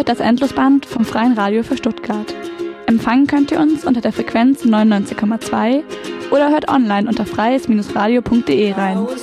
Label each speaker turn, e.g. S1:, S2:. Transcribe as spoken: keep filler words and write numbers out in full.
S1: hört das Endlosband vom Freien Radio für Stuttgart. Empfangen könnt ihr uns unter der Frequenz neunundneunzig Komma zwei oder hört online unter freies Bindestrich radio punkt de rein.